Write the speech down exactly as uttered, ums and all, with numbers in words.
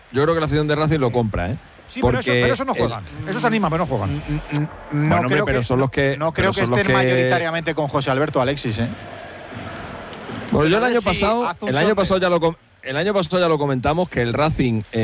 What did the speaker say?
yo creo que la afición de Racing lo compra, ¿eh? Sí, pero, eso, pero eso no juegan. El, Esos animan, pero no juegan. No bueno, creo pero que, son los que. No creo que estén que... mayoritariamente con José Alberto Alexis, ¿eh? Bueno, yo el año si pasado, el año pasado ya lo el año pasado ya lo comentamos que el Racing. Eh,